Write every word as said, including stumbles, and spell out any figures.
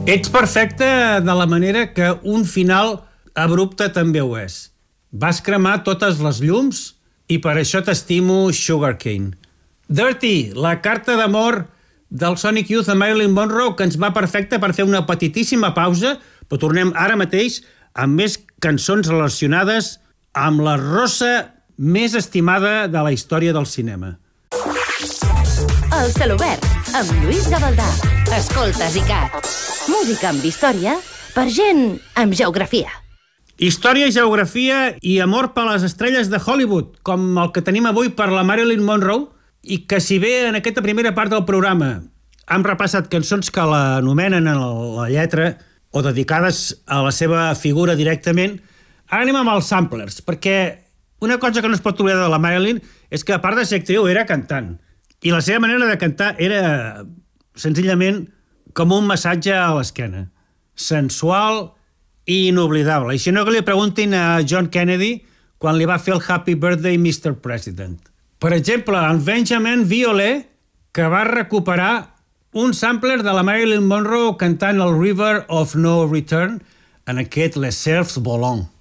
Ets perfecte de la manera que un final abrupte també ho és. Vas cremar totes les llums i per això t'estimo Sugarcane. Dirty, la carta d'amor del Sonic Youth a Marilyn Monroe, que ens va perfecte per fer una petitíssima pausa, però tornem ara mateix amb més cançons relacionades amb la rosa més estimada de la història del cinema. El Celobert, amb Lluís Gavaldà. Escoltes i cat. Música amb història per gent amb geografia. Història i geografia i amor per les estrelles de Hollywood, com el que tenim avui per la Marilyn Monroe, i que si bé en aquesta primera part del programa hem repassat cançons que l'anomenen en la lletra o dedicades a la seva figura directament, ara anem amb els samplers, perquè una cosa que no es pot oblidar de la Marilyn és que, a part de ser actriu, era cantant. I la seva manera de cantar era senzillament com un massatge a l'esquena. Sensual i inoblidable. I si no, que li preguntin a John Kennedy quan li va fer el Happy Birthday mister President. Per exemple, en Benjamin Violet, que va recuperar un sampler de la Marilyn Monroe cantant el River of No Return en aquest Les Serfs Volants.